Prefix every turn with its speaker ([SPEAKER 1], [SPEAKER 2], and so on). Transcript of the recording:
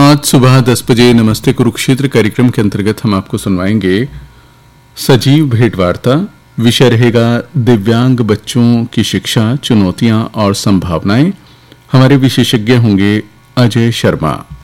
[SPEAKER 1] आज सुबह 10 बजे नमस्ते कुरुक्षेत्र कार्यक्रम के अंतर्गत हम आपको सुनवाएंगे सजीव भेंट वार्ता। विषय रहेगा दिव्यांग बच्चों की शिक्षा, चुनौतियां और संभावनाएं। हमारे विशेषज्ञ होंगे अजय शर्मा।